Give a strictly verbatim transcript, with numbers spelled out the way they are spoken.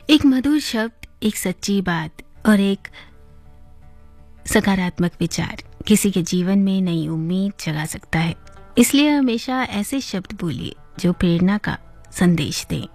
एक मधुर शब्द, एक सच्ची बात और एक सकारात्मक विचार किसी के जीवन में नई उम्मीद जगा सकता है। इसलिए हमेशा ऐसे शब्द बोलिए जो प्रेरणा का संदेश दें।